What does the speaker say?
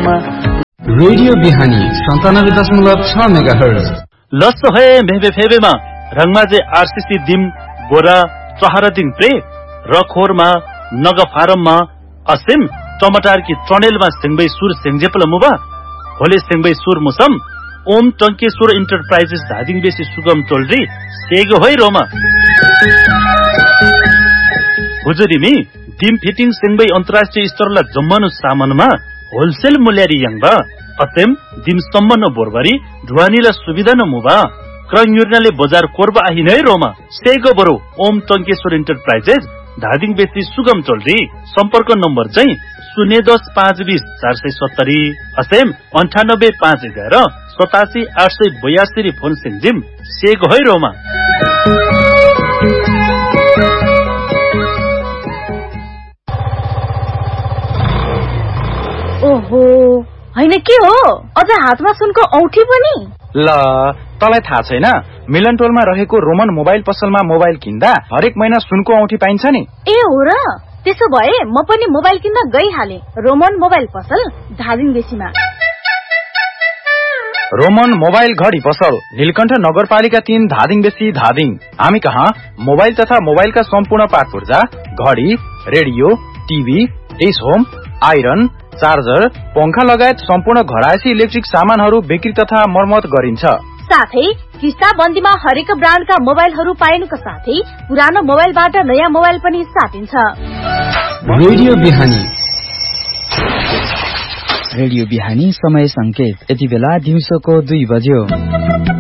पाखरमा radio बिहानी 97.6 megahertz लस्स है मेबे फेबेमा रंगमाजे RCC दिम बोरा चहरादिङ प्रे रखोरमा नग फारममा असिम टमाटर की ट्रनेलमा सिंगबै सुर सिंगजेपल मुबा होले सिंगबै सुर मुसम ओम टंकेश्वर इंटरप्राइजेस धादिङ बेसी सुगम टोलरी सेगो है रोमा हुजुरिमी दिम फिटिङ सिंगबै अन्तर्राष्ट्रिय स्तरला जम्मनु सामानमा होलसेल मूल्यारी यंगबा अतेम दिम सम्मन बोरबारी ढुवानीला सुविधा न मुबा क्रन्युर्नाले बजार कोरबा आहि नै रोमा सेगो बरो ओम टंकेश्वर इंटरप्राइजेस धादिङ बेसी सुगम टोलरी सम्पर्क नम्बर चाहिँ 010-520-470 असेम 98-511-87-882 फोन सिंजिम सेगो है रोमा ओहो हैन के हो अझ हातमा सुनको औठी पनि ल तलाई थाहा छैन मिलन टोलमा रहेको रोमन मोबाइल पसलमा मोबाइल किन्दा हरेक महिना सुनको औठी पाइन्छ नि ए हो र त्यसो भए म पनि मोबाइल किन्न गइहाले रोमन मोबाइल पसल धादिङ बेसीमा रोमन मोबाइल घडी पसल नीलकण्ठ नगरपालिका 3 धादिङ बेसी धादिङ हामी कहाँ मोबाइल तथा मोबाइलका सम्पूर्ण पार्ट पुर्जा घडी radio TV dish home iron charger पंखा लगायत सम्पूर्ण घरायसी इलेक्ट्रिक सामानहरू बिक्री तथा मर्मत गरिन्छ साथै किस्ता बन्दीमा हरेक ब्रान्डका मोबाइलहरू पाइनुका साथै पुरानो मोबाइलबाट नयाँ मोबाइल पनि साटिन्छ रेडियो बिहानी समय संकेत यति बेला दिउँसोको 2 बज्यो